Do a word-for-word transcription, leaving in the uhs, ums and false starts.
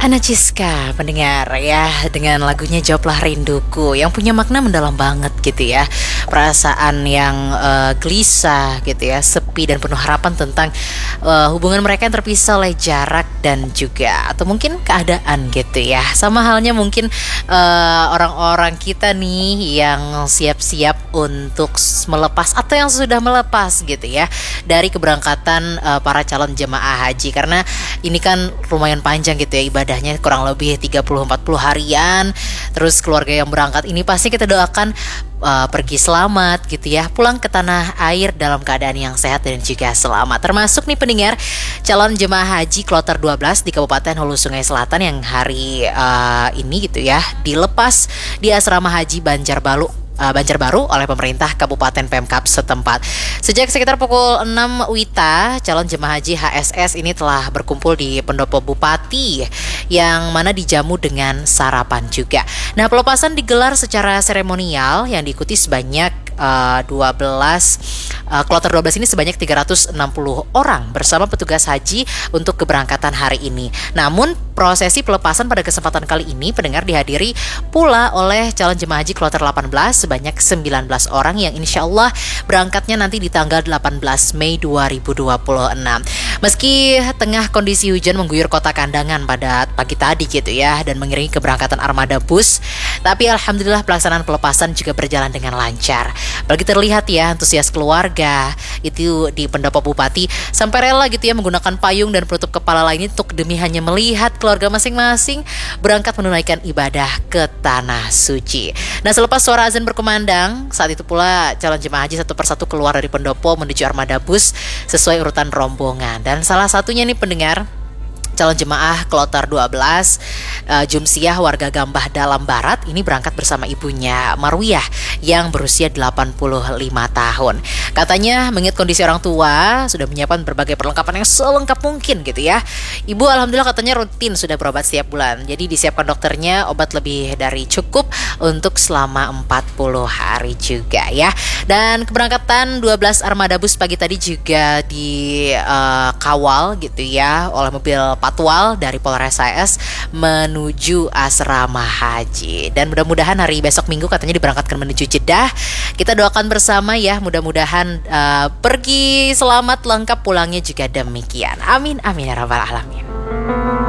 Ana Ciska, pendengar ya, dengan lagunya Jawablah Rinduku yang punya makna mendalam banget gitu ya. Perasaan yang uh, gelisah gitu ya, sepi dan penuh harapan tentang uh, hubungan mereka yang terpisah oleh jarak dan juga atau mungkin keadaan gitu ya. Sama halnya mungkin uh, orang-orang kita nih yang siap-siap untuk melepas atau yang sudah melepas gitu ya dari keberangkatan uh, para calon jemaah haji, karena ini kan lumayan panjang gitu ya ibadahnya, kurang lebih tiga puluh sampai empat puluh harian. Terus keluarga yang berangkat ini pasti kita doakan uh, pergi selamat gitu ya, pulang ke tanah air dalam keadaan yang sehat dan juga selamat. Termasuk nih pendengar calon jemaah haji kloter dua belas di Kabupaten Hulu Sungai Selatan yang hari uh, ini gitu ya dilepas di asrama haji Banjarbaru Uh, Banjarbaru oleh pemerintah Kabupaten Pemkab setempat. Sejak sekitar pukul enam W I T A, calon jemaah haji H S S ini telah berkumpul di pendopo Bupati yang mana dijamu dengan sarapan juga. Nah, pelepasan digelar secara seremonial yang diikuti sebanyak uh, dua belas uh, kloter dua belas ini sebanyak tiga ratus enam puluh orang bersama petugas haji untuk keberangkatan hari ini. Namun prosesi pelepasan pada kesempatan kali ini pendengar dihadiri pula oleh calon jemaah haji kloter delapan belas sebanyak sembilan belas orang yang insya Allah berangkatnya nanti di tanggal delapan belas Mei dua ribu dua puluh enam. Meski tengah kondisi hujan mengguyur kota Kandangan pada pagi tadi gitu ya dan mengiringi keberangkatan armada bus, tapi alhamdulillah pelaksanaan pelepasan juga berjalan dengan lancar. Bagi terlihat ya antusias keluarga itu di pendopo Bupati sampai rela gitu ya menggunakan payung dan penutup kepala lainnya untuk demi hanya melihat keluarga masing-masing berangkat menunaikan ibadah ke tanah suci. Nah, selepas suara azan berkumandang, saat itu pula calon jemaah haji satu persatu keluar dari pendopo menuju armada bus sesuai urutan rombongan. Dan salah satunya nih pendengar, calon jemaah kloter dua belas uh, Jumsiah warga Gambah Dalam Barat ini berangkat bersama ibunya Marwiyah yang berusia delapan puluh lima tahun. Katanya mengingat kondisi orang tua sudah menyiapkan berbagai perlengkapan yang selengkap mungkin gitu ya. Ibu alhamdulillah katanya rutin sudah berobat setiap bulan. Jadi disiapkan dokternya obat lebih dari cukup untuk selama empat puluh hari juga ya. Dan keberangkatan dua belas armada bus pagi tadi juga dikawal uh, gitu ya oleh mobil patwal dari Polres H S menuju asrama haji. Dan mudah-mudahan hari besok Minggu katanya diberangkatkan menuju Jeddah. Kita doakan bersama ya, mudah-mudahan uh, pergi selamat, lengkap, pulangnya juga demikian. Amin amin ya rabbal alamin.